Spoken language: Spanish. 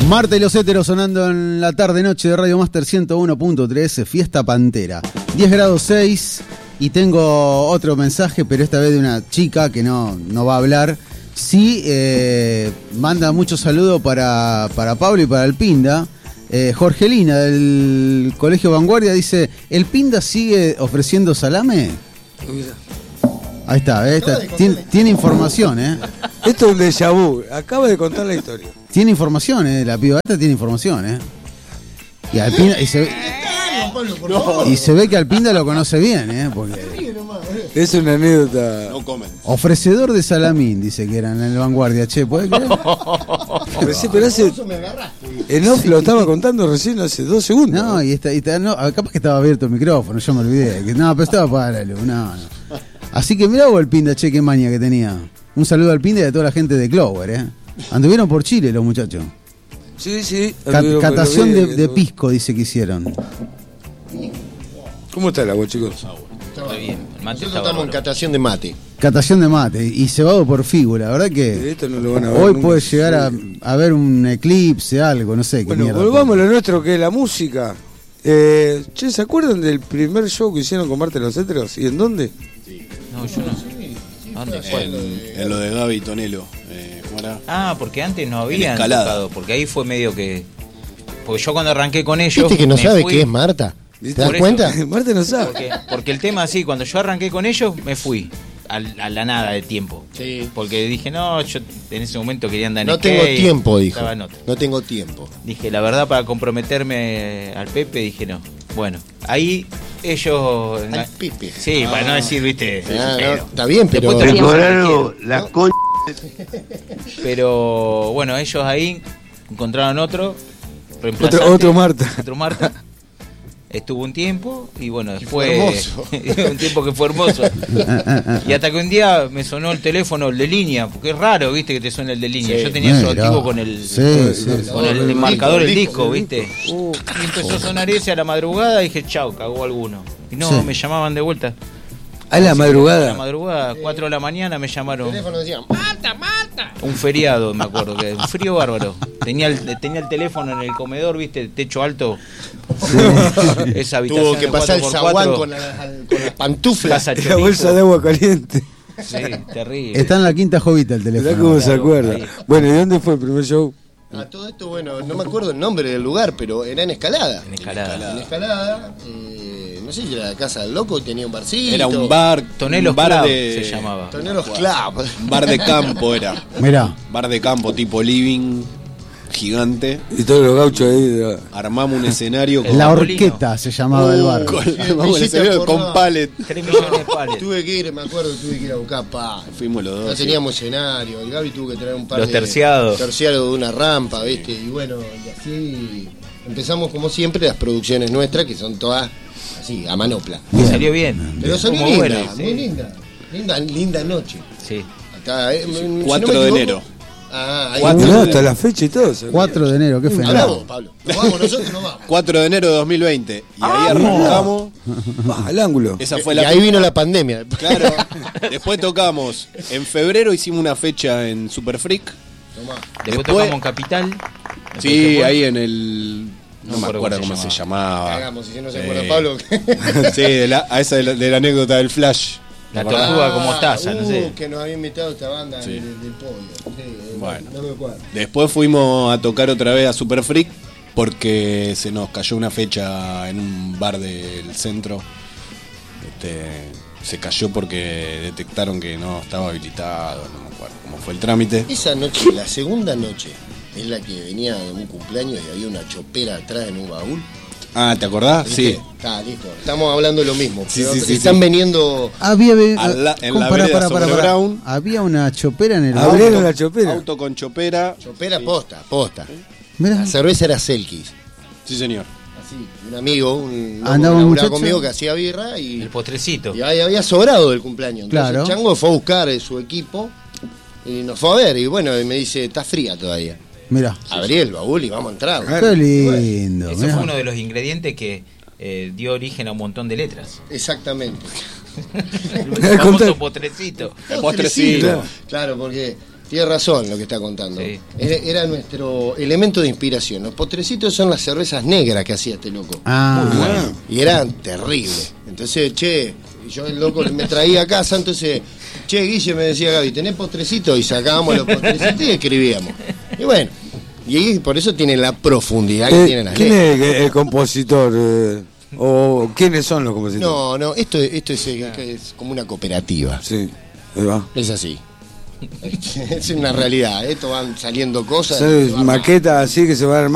Marta y los héteros sonando en la tarde-noche de Radio Master 101.3, Fiesta Pantera. 10 grados 6 y tengo otro mensaje, pero esta vez de una chica que no va a hablar. Sí, manda muchos saludos para Pablo y para el Pinda. Jorgelina del Colegio Vanguardia dice, ¿el Pinda sigue ofreciendo salame? Ahí está, tiene información, Esto es un déjà vu, acaba de contar la historia. Tiene información, la pibata tiene información, Y al Pinda, y se ve que al Pinda lo conoce bien, porque es una anécdota. No comen. Ofrecedor de salamín, dice que era en el Vanguardia, ¿puede creer? Pero en off lo estaba contando recién hace 2 segundos. No, capaz que estaba abierto el micrófono, yo me olvidé. Pero estaba apagada la luz, no. Así que mirá vos el Pinda, qué maña que tenía. Un saludo al Pinda y a toda la gente de Clover, Anduvieron por Chile los muchachos. Sí. Catación de pisco, dice que hicieron. ¿Cómo está el agua, chicos? Está bien. Nosotros estamos en catación de mate. Catación de mate y cebado por figu, la verdad que esto no lo van a ver hoy nunca. puede llegar a ver un eclipse, algo, no sé qué mierda. Volvamos a lo nuestro, que es la música. ¿Se acuerdan del primer show que hicieron con Marta y los héteros? ¿Y en dónde? Sí. No, yo no. ¿Dónde fue? En lo de Gaby Tonelo. ¿Cómo era? Porque antes no habían tocado, porque ahí fue medio que... Porque yo cuando arranqué con ellos... ¿Viste que no sabe qué es Marta? ¿Te das cuenta? Marta no sabe. Porque el tema así, cuando yo arranqué con ellos, me fui a la nada de tiempo. Sí. Porque dije, no, yo en ese momento quería andar en No tengo tiempo, dijo. No tengo tiempo. Dije, la verdad, para comprometerme al Pepe, dije, no. Bueno, ahí ellos... Al Pepe. Sí, para no decir, viste... No, está bien, pero... La concha. Pero bueno, ellos ahí encontraron otro Marta. Otro Marta. Estuvo un tiempo y bueno, después un tiempo que fue hermoso. Y hasta que un día me sonó el teléfono, el de línea, porque es raro, viste, que te suene el de línea. Yo tenía eso activo con el marcador, el disco, viste. Y empezó a sonar ese a la madrugada y dije, chau, cagó alguno. Y no, me llamaban de vuelta. A la madrugada. A la madrugada, 4 de la mañana me llamaron. El teléfono decía, Marta. Un feriado, me acuerdo, que un frío bárbaro. Tenía el teléfono en el comedor, viste, techo alto. Sí. Esa habitación. Tuvo que pasar el zaguán con las pantuflas. La bolsa de agua caliente. Sí, terrible. Está en la Quinta Jovita el teléfono. Mirá cómo se acuerda. Ahí. Bueno, ¿y dónde fue el primer show? Todo esto, bueno, no me acuerdo el nombre del lugar, pero era en Escalada. En Escalada. No sé si era la Casa del Loco, tenía un barcito. Era un bar. Tonelos un bar Club de... se llamaba. Tonelos Club. Un bar de campo era. Mirá. Bar de campo tipo living, gigante. Y todos los gauchos ahí. Armamos un escenario con... La Horqueta se llamaba el bar. Armamos un escenario con pallet. 3 millones de pares. Tuve que ir, me acuerdo, tuve que ir a buscar Fuimos los dos. No teníamos escenario. El Gaby tuvo que traer un par Los de terciados. de una rampa, ¿viste? Y bueno, y así empezamos como siempre las producciones nuestras, que son todas así, a manopla. Bien. Salió bien. Pero son Como lindas, bueno, muy lindas. Linda noche. Sí. Acá, 4 de enero. Ahí. Hasta la fecha y todo. 4 de enero, qué Ahora fenómeno. vos, Pablo. Nos vamos, nosotros nos vamos. 4 de enero de 2020. Y ahí arrancamos. Al ángulo. Esa fue Y la ahí vino la pandemia. Claro. Después tocamos. En febrero hicimos una fecha en Super Freak. Después tocamos en Capital. Sí, ahí en el... No me acuerdo acuerdo cómo se llamaba. Cagamos, si no se acuerda Pablo. Sí, de la anécdota del Flash. La tortuga como taza, no sé. Que nos había invitado esta banda Sí. del podio. Sí, Bueno. no me acuerdo. Después fuimos a tocar otra vez a Super Freak porque se nos cayó una fecha en un bar del centro. Se cayó porque detectaron que no estaba habilitado, no me acuerdo cómo fue el trámite. Esa noche, la segunda noche, es la que venía de un cumpleaños y había una chopera atrás en un baúl. Ah, ¿te acordás? ¿Viste? Sí. Está, listo. Estamos hablando de lo mismo. Sí, pero sí, están sí. veniendo... En la vereda sobre Brown. Había una chopera en el Abrieron la chopera. Auto con chopera. Chopera posta. Mirá. La cerveza era Selkis. Sí, señor. Así, un amigo, un loco Andaba que un laburaba muchacho. conmigo que hacía birra y El postrecito. ahí había sobrado del cumpleaños. Entonces Claro. el chango fue a buscar su equipo y nos fue a ver. Y bueno, y me dice, está fría todavía. Mirá. Abrí el baúl y vamos a entrar. Qué lindo. Eso mirá. fue uno de los ingredientes que dio origen a un montón de letras. Exactamente. El famoso postrecito. El postrecito. Claro, porque Tiene razón lo que está contando. Sí. Era nuestro elemento de inspiración. Los postrecitos son las cervezas negras que hacía este loco. Ah, Muy bueno. Y eran terribles. Entonces, yo el loco me traía a casa, entonces, Guille me decía, Gaby, ¿tenés postrecitos? Y sacábamos los postrecitos y escribíamos. Y bueno, y ahí por eso tienen la profundidad que tienen las ¿Quién letras. es el compositor? ¿O quiénes son los compositores? No, esto es como una cooperativa. Sí, ahí va. Es así. Es una realidad. Esto van saliendo cosas. ¿Sabes? Maquetas así que se van a armar.